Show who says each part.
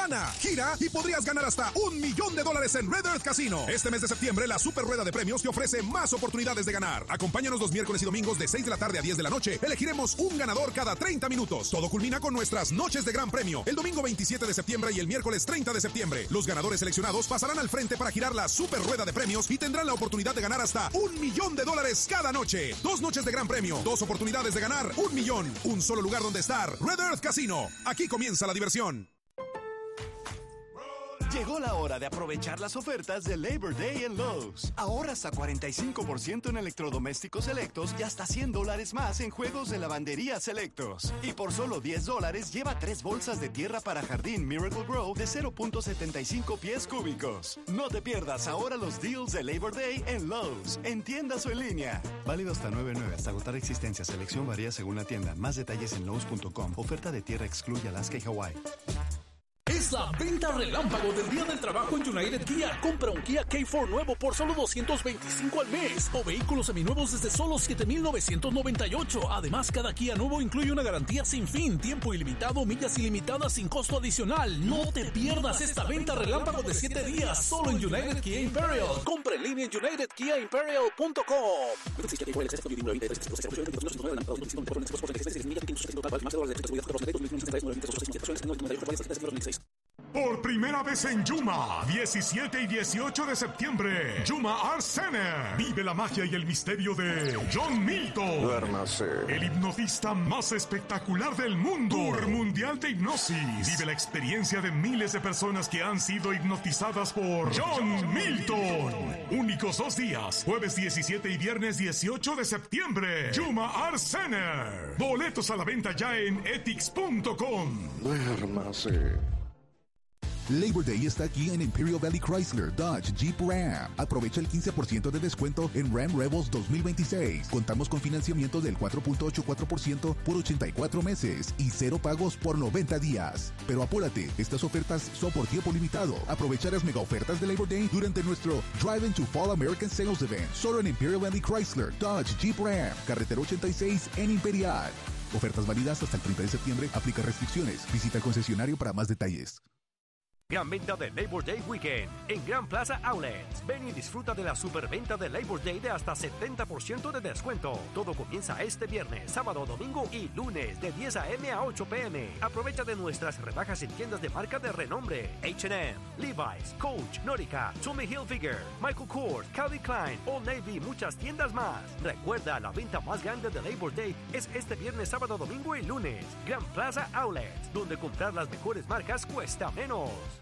Speaker 1: gana, gira y podrías ganar hasta $1,000,000 en Red Earth Casino. Este mes de septiembre, la Super Rueda de Premios te ofrece más oportunidades de ganar. Acompáñanos los miércoles y domingos de 6 de la tarde a 10 de la noche. Elegiremos un ganador cada 30 minutos. Todo culmina con nuestras noches de gran premio, el domingo 27 de septiembre y el miércoles 30 de septiembre. Los ganadores seleccionados pasarán al frente para girar la Super Rueda de Premios y tendrán la oportunidad de ganar hasta $1,000,000 cada noche. 2 noches de gran premio, 2 oportunidades de ganar $1,000,000. Un solo lugar donde estar. Red Earth Casino. Aquí comienza la diversión.
Speaker 2: Llegó la hora de aprovechar las ofertas de Labor Day en Lowe's. Ahorra hasta 45% en electrodomésticos selectos y hasta $100 más en juegos de lavandería selectos. Y por solo $10 lleva 3 bolsas de tierra para jardín Miracle Grow de 0.75 pies cúbicos. No te pierdas ahora los deals de Labor Day en Lowe's, en tiendas o en línea. Válido hasta 9/9 hasta agotar existencia. Selección varía según la tienda. Más detalles en Lowe's.com. Oferta de tierra excluye Alaska y Hawái.
Speaker 3: Es la venta relámpago del Día del Trabajo en United Kia. Compra un Kia K4 nuevo por solo $225 al mes o vehículos seminuevos desde solo $7,998. Además, cada Kia nuevo incluye una garantía sin fin, tiempo ilimitado, millas ilimitadas sin costo adicional. No te pierdas esta venta relámpago de 7 días solo en United Kia Imperial. Compra en línea en unitedkiaimperial.com.
Speaker 4: Por primera vez en Yuma, 17 y 18 de septiembre, Yuma Art Center. Vive la magia y el misterio de John Milton.
Speaker 5: Duérmase.
Speaker 4: El hipnotista más espectacular del mundo. Tour Mundial de Hipnosis. Vive la experiencia de miles de personas que han sido hipnotizadas por John Milton. Únicos 2 días, jueves 17 y viernes 18 de septiembre. Yuma Art Center. Boletos a la venta ya en etix.com.
Speaker 5: Duérmase.
Speaker 6: Labor Day está aquí en Imperial Valley Chrysler, Dodge, Jeep, Ram. Aprovecha el 15% de descuento en Ram Rebels 2026. Contamos con financiamiento del 4.84% por 84 meses y 0 pagos por 90 días. Pero apúrate, estas ofertas son por tiempo limitado. Aprovecha las mega ofertas de Labor Day durante nuestro Drive into Fall American Sales Event. Solo en Imperial Valley Chrysler, Dodge, Jeep, Ram. Carretera 86 en Imperial. Ofertas válidas hasta el 30 de septiembre. Aplica restricciones. Visita el concesionario para más detalles.
Speaker 7: Gran venta de Labor Day Weekend en Gran Plaza Outlets. Ven y disfruta de la superventa de Labor Day de hasta 70% de descuento. Todo comienza este viernes, sábado, domingo y lunes de 10 a.m. a 8 p.m. Aprovecha de nuestras rebajas en tiendas de marca de renombre: H&M, Levi's, Coach, Nautica, Tommy Hilfiger, Michael Kors, Calvin Klein, Old Navy y muchas tiendas más. Recuerda, la venta más grande de Labor Day es este viernes, sábado, domingo y lunes. Gran Plaza Outlets, donde comprar las mejores marcas cuesta menos.